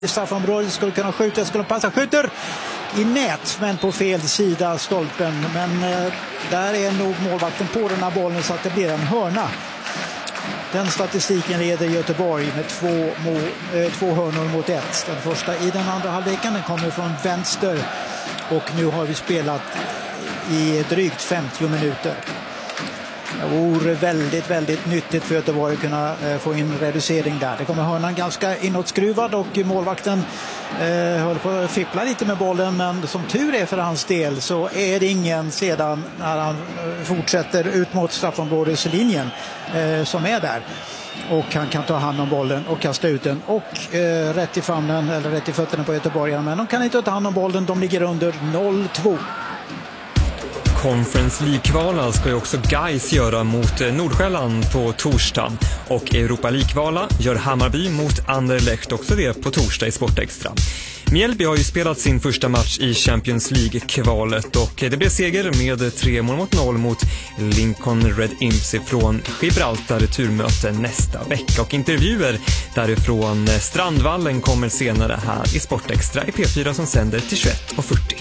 straffområdet, skulle kunna skjuta, skulle passa, skjuter i nät men på fel sida stolpen, men där är nog målvakten på den här bollen så att det blir en hörna. Den statistiken leder Göteborg med två hörnor mot ett. Den första i den andra halvleken, den kommer från vänster och nu har vi spelat i drygt 50 minuter. Det vore väldigt nyttigt för Göteborg att kunna få in reducering där. Det kommer hörnan ganska inåtskruvad och målvakten håller på att fippla lite med bollen, men som tur är för hans del så är det ingen sedan när han fortsätter ut mot straffområdeslinjen som är där. Och han kan ta hand om bollen och kasta ut den och rätt i famnen eller rätt i fötterna på Göteborg, men de kan inte ta hand om bollen, de ligger under 0-2. Conference League-kvala ska ju också Gais göra mot Nordsjälland på torsdag. Och Europa League-kvala gör Hammarby mot Anderlecht, också det på torsdag i Sportextra. Mjällby har ju spelat sin första match i Champions League-kvalet och det blev seger med 3-0 mot Lincoln Red Imps från Gibraltar, returmöte nästa vecka. Och intervjuer därifrån Strandvallen kommer senare här i Sportextra i P4 som sänder till 21:40.